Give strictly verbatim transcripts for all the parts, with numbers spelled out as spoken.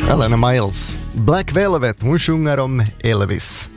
Elena Miles. Black Velvet, hon sjunger om Elvis.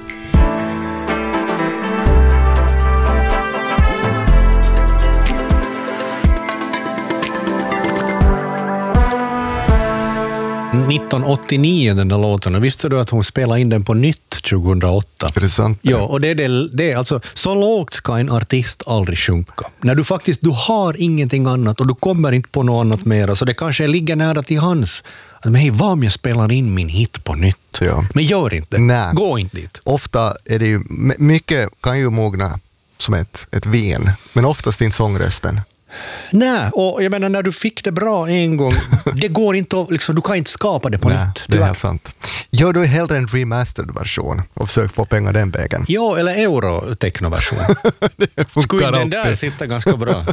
nittonhundraåttionio den där låten, och visste du att hon spelade in den på nytt tjugohundraåtta? Är det sant? Ja, och det är det, det är alltså, så lågt ska en artist aldrig sjunka. När du faktiskt, du har ingenting annat och du kommer inte på något annat mer, så det kanske ligger nära till hans. Men hej, vad om jag spelar in min hit på nytt? Ja. Men gör inte. Nej. Gå inte dit. Ofta är det ju, mycket kan ju mogna som ett, ett vin, men oftast inte sångrösten. Nej, och jag menar, när du fick det bra en gång, det går inte att, liksom, du kan inte skapa det på Nej, nytt. det är Du helt sant. Gör du hellre en remastered version och försök få pengar den vägen? Ja, eller euro-techno-version. Det Skulle funkar den där alltid. sitta ganska bra.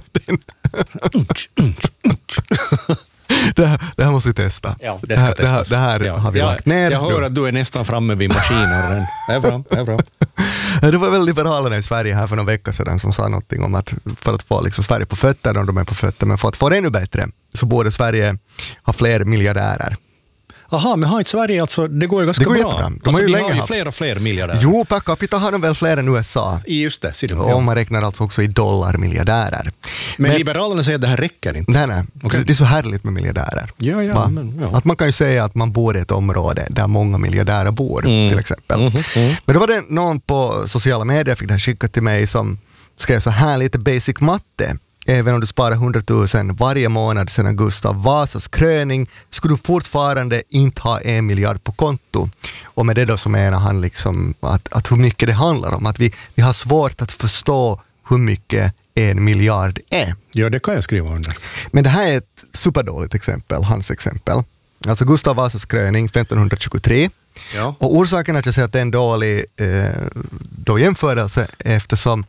Det här, det här måste vi testa. Ja, det ska här, testas. Det här, det här Ja. har vi Ja, lagt ner. jag hör att du är nästan framme vid maskinen. Det är bra, det är bra. Det var väl liberalerna i Sverige här för några veckor sedan som sa någonting om att för att få liksom Sverige på fötter, om de är på fötter, men för att få det ännu bättre så borde Sverige ha fler miljardärer. Aha, men har inte Sverige alltså, det går ju ganska Det går bra. jättebra. De alltså, har ju vi länge har ju haft- fler och fler miljardärer. Jo, per capita har de väl fler än U S A. Just det, ser du. Och Ja. man räknar alltså också i dollarmiljardärer. Men, Liberalerna säger att det här räcker inte. Nej, nej. Okej. Det är så härligt med miljardärer. Ja, ja, Va? men, ja. Att man kan ju säga att man bor i ett område där många miljardärer bor, Mm. till exempel. Mm, mm. Men då var det någon på sociala medier, fick det här skickat till mig, som skrev så här lite basic matte. Även om du sparar hundratusen varje månad sedan Gustav Vasas kröning skulle du fortfarande inte ha en miljard på konto. Och med det då så menar han liksom att, att hur mycket det handlar om. Att vi, vi har svårt att förstå hur mycket en miljard är. Ja, det kan jag skriva under. Men det här är ett superdåligt exempel, hans exempel. Alltså Gustav Vasas kröning femtonhundratjugotre. Ja. Och orsaken att jag säger att det är en dålig eh, då jämförelse eftersom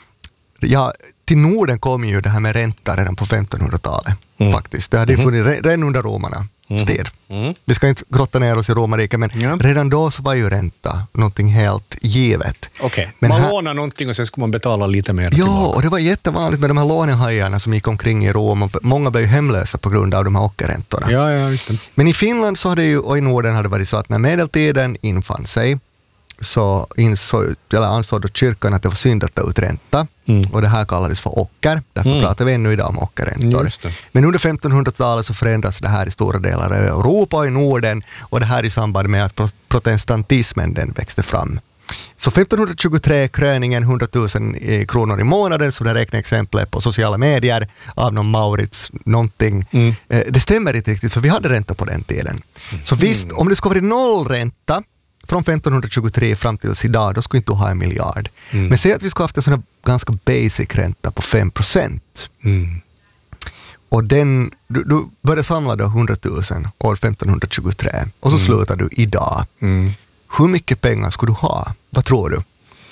ja, till Norden kom ju det här med ränta redan på femtonhundratalet mm. faktiskt. Det hade ju Mm-hmm. funnits re- redan under romarna Mm-hmm. tid. Mm. Vi ska inte grotta ner oss i romarriket, men Ja. redan då så var ju ränta någonting helt givet. Okej, Men man här- lånar någonting och sen ska man betala lite mer Ja, tillbaka. och det var jättevanligt med de här lånehajarna som gick omkring i Rom. Och många blev ju hemlösa på grund av de här ockerräntorna. Ja, ja, just det. Men i Finland så hade ju, och i Norden hade det varit så att när medeltiden infann sig så insåg, eller ansåg då kyrkan att det var synd att ta ut ränta. Mm. Och det här kallades för ocker. Därför Mm. pratar vi ännu idag om ockerräntor. Just det. Men under femtonhundratalet så förändras det här i stora delar av Europa och i Norden. Och det här i samband med att pro- protestantismen den växte fram. Så femtonhundratjugotre kröningen hundratusen kronor i månaden, så det räknar exemplet på sociala medier av någon Maurits någonting. Mm. Eh, Det stämmer inte riktigt, för vi hade ränta på den tiden. Så visst, om det skulle vara nollränta från femtonhundratjugotre fram till idag, då skulle inte ha en miljard. Mm. Men säg att vi skulle haft en sån här ganska basic ränta på fem procent. Mm. Och den, du, du började samla då hundratusen år femtonhundratjugotre och så Mm. slutar du idag. Mm. Hur mycket pengar skulle du ha? Vad tror du?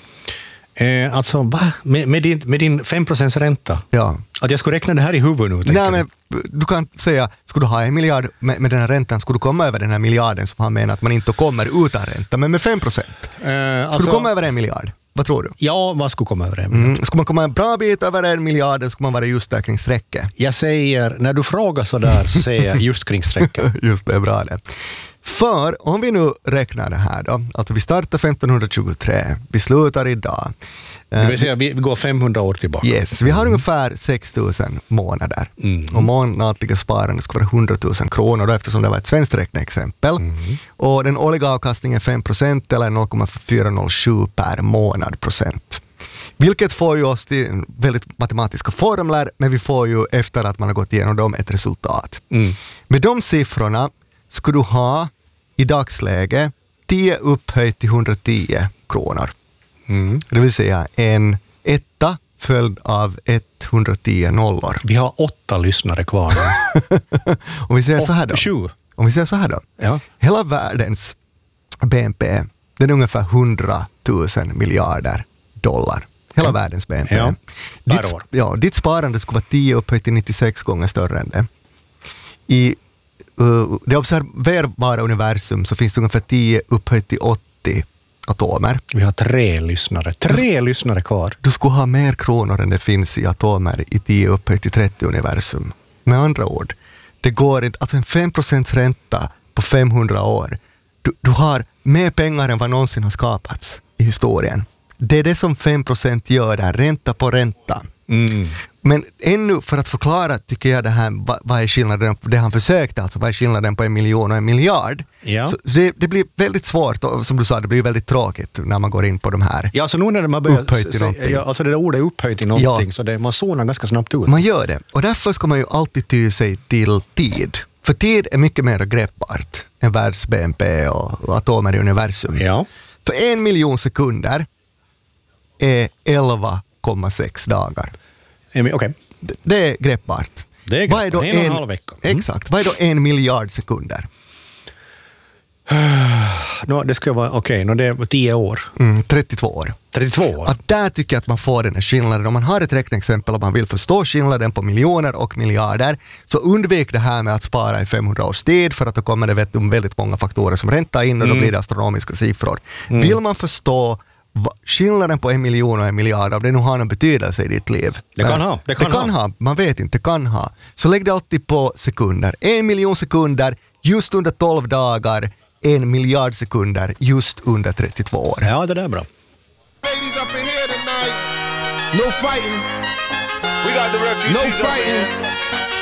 Eh, alltså, va? Med, med, din, med din fem procent ränta? Ja. Att jag skulle räkna det här i huvudet nu? tänker Nej, du? men du kan säga, skulle du ha en miljard med, med den här räntan, skulle du komma över den här miljarden som han menar att man inte kommer utan ränta, men med fem procent. Eh, Skulle alltså, du komma över en miljard? Vad tror du? Ja, vad skulle komma över det? Mm. Skulle man komma en bra bit över en miljard, eller skulle man vara just där kring strecket? Jag säger, när du frågar så där så säger jag just kring strecket. Just det, är bra det. För om vi nu räknar det här då, att vi startar femtonhundratjugotre, vi slutar idag. Det vill säga, vi går femhundra år tillbaka. Yes, vi har ungefär sex tusen månader. Mm. Och månatliga sparande ska vara hundratusen kronor då, eftersom det var ett svenskt räkneexempel. Mm. Och den årliga avkastningen är fem procent eller noll komma fyrahundrasju per månad procent. Vilket får ju oss till väldigt matematiska formler, men vi får ju efter att man har gått igenom dem ett resultat. Mm. Med de siffrorna ska du ha i dagsläge tio upphöjt till hundratio kronor. Mm. Det vill säga en etta följd av etthundratio nollor. Vi har åtta lyssnare kvar nu. Om vi säger så här då. Sju. Om vi säger så här då. Ja. Hela världens B N P, den är ungefär hundratusen miljarder dollar. Hela Ja. världens B N P. Ja. Per Ditt, år. ja, ditt sparande skulle vara tio upphöjt till nittiosex gånger större än det. I uh, det observerbara universum så finns det ungefär tio upphöjt till åttio atomer. Vi har tre lyssnare. Tre lyssnare kvar. Du skulle ha mer kronor än det finns i atomer i tio upphöjt till trettio universum. Med andra ord, det går inte, alltså en fem procent ränta på femhundra år. Du, du har mer pengar än vad någonsin har skapats i historien. Det är det som fem procent gör där, ränta på ränta. Mm. Men ännu för att förklara tycker jag det här, vad, vad är skillnaden, det han försökte alltså, vad är skillnaden på en miljon och en miljard? Ja. Så, så det, det blir väldigt svårt, och som du sa, det blir väldigt tråkigt när man går in på de här. Ja, så nu när man börjar Upphöjt till någonting. ja, alltså det där ordet är upphöjt i någonting, Ja. så det, man zonar ganska snabbt ut. Man gör det, och därför ska man ju alltid ty sig till tid. För tid är mycket mer greppbart än världs-B N P och, och atomer i universum. Ja. För en miljon sekunder är elva komma sex dagar. Okej. Okay. Det, det är greppbart. Det är Vad är då en och en halv vecka. Mm. Exakt. Vad är då en miljard sekunder? No, det ska vara, okej, okay, no, det är tio år. Mm, trettiotvå år. trettiotvå år? Att där tycker jag att man får den här skillnaden. Om man har ett räkneexempel och man vill förstå skillnaden på miljoner och miljarder, så undvik det här med att spara i femhundra års tid, för att då kommer det vet du, väldigt många faktorer som räntar in och då Mm. blir det astronomiska siffror. Mm. Vill man förstå va, skillnaden på en miljon och en miljard, om det nu har någon betydelse i ditt liv. Det kan ha. Det kan, det kan ha. ha. Man vet inte, det kan ha. Så lägg det alltid på sekunder. En miljon sekunder just under tolv dagar, en miljard sekunder just under trettiotvå år. Ja, det där är bra. Ladies up in here tonight. No fighting. We got the refugees. No fighting.